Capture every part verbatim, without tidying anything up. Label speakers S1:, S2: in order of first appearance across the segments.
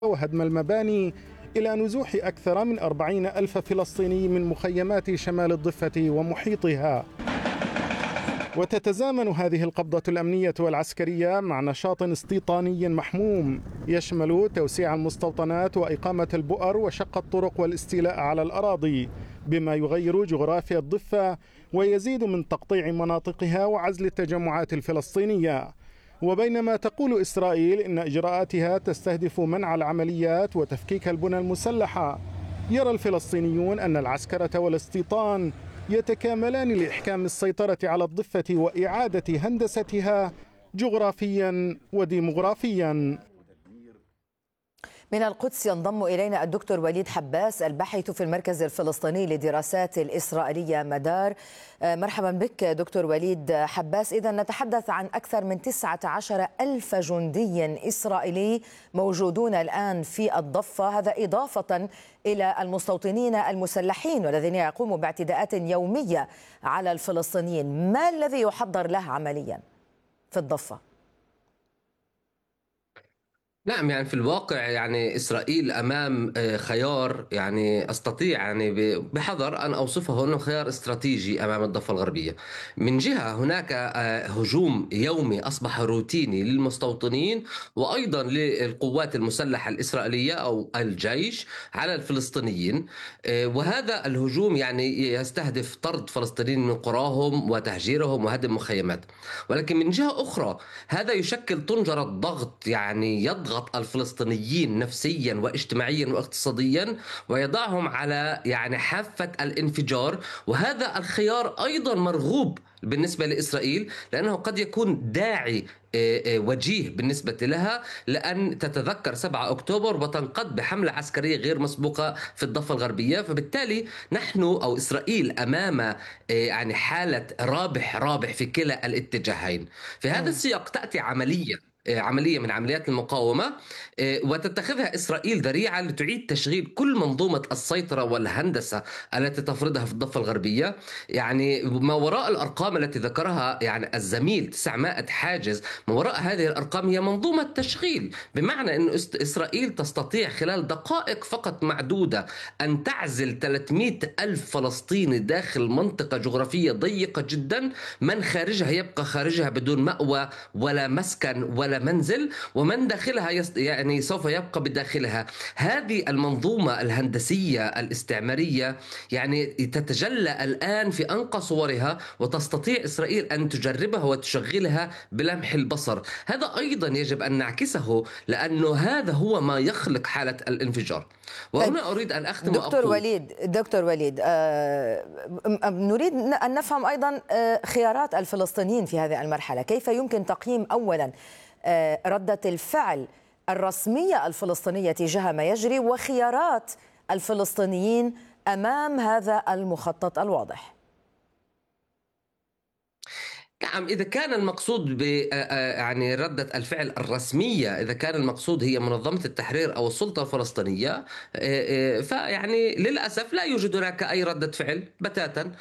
S1: وهدم المباني إلى نزوح أكثر من أربعين ألف فلسطيني من مخيمات شمال الضفة ومحيطها. وتتزامن هذه القبضة الأمنية والعسكرية مع نشاط استيطاني محموم يشمل توسيع المستوطنات وإقامة البؤر وشق الطرق والاستيلاء على الأراضي، بما يغير جغرافيا الضفة ويزيد من تقطيع مناطقها وعزل التجمعات الفلسطينية. وبينما تقول إسرائيل إن إجراءاتها تستهدف منع العمليات وتفكيك البنى المسلحة، يرى الفلسطينيون أن العسكرة والاستيطان يتكاملان لإحكام السيطرة على الضفة وإعادة هندستها جغرافيا وديمغرافيا.
S2: من القدس ينضم إلينا الدكتور وليد حباس الباحث في المركز الفلسطيني للدراسات الإسرائيلية مدار. مرحبا بك دكتور وليد حباس. إذا نتحدث عن أكثر من تسعة عشر ألف جندي إسرائيلي موجودون الآن في الضفة، هذا إضافة إلى المستوطنين المسلحين والذين يقوموا باعتداءات يومية على الفلسطينيين. ما الذي يحضر له عمليا في الضفة؟
S3: نعم، يعني في الواقع يعني إسرائيل أمام خيار، يعني أستطيع يعني بحذر أن أوصفه أنه خيار استراتيجي أمام الضفة الغربية. من جهة هناك هجوم يومي أصبح روتيني للمستوطنين وأيضا للقوات المسلحة الإسرائيلية أو الجيش على الفلسطينيين، وهذا الهجوم يعني يستهدف طرد فلسطينيين من قراهم وتهجيرهم وهدم مخيمات. ولكن من جهة أخرى هذا يشكل طنجرة ضغط، يعني يضغط يضغط الفلسطينيين نفسيا واجتماعيا واقتصاديا ويضعهم على يعني حافة الانفجار. وهذا الخيار أيضا مرغوب بالنسبة لإسرائيل، لأنه قد يكون داعي وجيه بالنسبة لها لأن تتذكر سبعة أكتوبر وتنقض بحملة عسكرية غير مسبوقة في الضفة الغربية. فبالتالي نحن أو إسرائيل أمام يعني حالة رابح رابح في كلا الاتجاهين. في هذا السياق تأتي عملية عملية من عمليات المقاومة وتتخذها إسرائيل ذريعة لتعيد تشغيل كل منظومة السيطرة والهندسة التي تفرضها في الضفة الغربية. يعني ما وراء الأرقام التي ذكرها يعني الزميل تسعمائة حاجز، ما وراء هذه الأرقام هي منظومة تشغيل، بمعنى أن إسرائيل تستطيع خلال دقائق فقط معدودة أن تعزل ثلاثمائة ألف فلسطيني داخل منطقة جغرافية ضيقة جدا. من خارجها يبقى خارجها بدون مأوى ولا مسكن ولا منزل، ومن داخلها يعني سوف يبقى بداخلها. هذه المنظومة الهندسية الاستعمارية يعني تتجلى الآن في أنقى صورها، وتستطيع إسرائيل أن تجربها وتشغلها بلمح البصر. هذا أيضا يجب أن نعكسه، لأنه هذا هو ما يخلق حالة الانفجار. وهنا أريد أن أختم
S2: دكتور وليد دكتور وليد آه نريد أن نفهم أيضا آه خيارات الفلسطينيين في هذه المرحلة. كيف يمكن تقييم أولا ردة الفعل الرسمية الفلسطينية تجاه ما يجري وخيارات الفلسطينيين أمام هذا المخطط الواضح؟
S3: نعم، إذا كان المقصود ب يعني ردة الفعل الرسمية، إذا كان المقصود هي منظمة التحرير أو السلطة الفلسطينية، فيعني للأسف لا يوجد هناك أي ردة فعل بتاتا.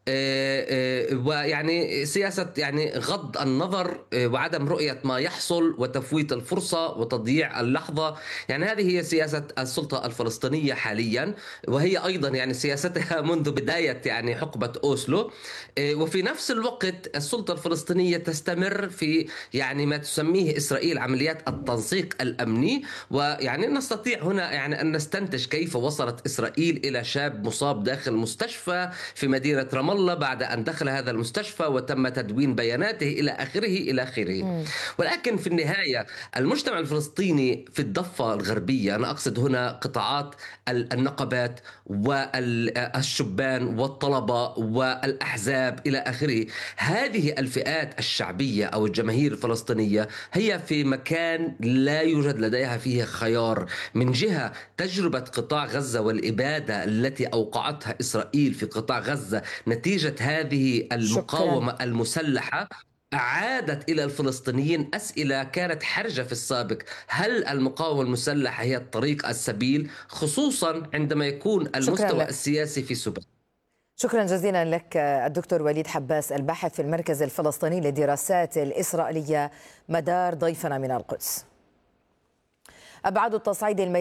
S3: ويعني سياسة يعني غض النظر وعدم رؤية ما يحصل وتفويت الفرصة وتضييع اللحظة، يعني هذه هي سياسة السلطة الفلسطينية حاليا، وهي أيضا يعني سياستها منذ بداية يعني حقبة أوسلو. وفي نفس الوقت السلطة الفلسطينية تستمر في يعني ما تسميه إسرائيل عمليات التنسيق الأمني. ويعني نستطيع هنا يعني أن نستنتج كيف وصلت إسرائيل إلى شاب مصاب داخل مستشفى في مدينة رام الله بعد أن دخل هذا المستشفى وتم تدوين بياناته إلى آخره إلى آخره. ولكن في النهاية المجتمع الفلسطيني في الضفة الغربية، أنا أقصد هنا قطاعات النقابات والشبان والطلبة والأحزاب إلى آخره، هذه الفئات الشعبية أو الجماهير الفلسطينية هي في مكان لا يوجد لديها فيه خيار. من جهة تجربة قطاع غزة والإبادة التي أوقعتها إسرائيل في قطاع غزة نتيجة هذه المقاومة شكرا. المسلحة أعادت إلى الفلسطينيين أسئلة كانت حرجة في السابق. هل المقاومة المسلحة هي الطريق السبيل، خصوصا عندما يكون المستوى السياسي في سباق؟
S2: شكرا جزيلا لك الدكتور وليد حباس الباحث في المركز الفلسطيني للدراسات الإسرائيلية مدار، ضيفنا من القدس. أبعاد التصعيد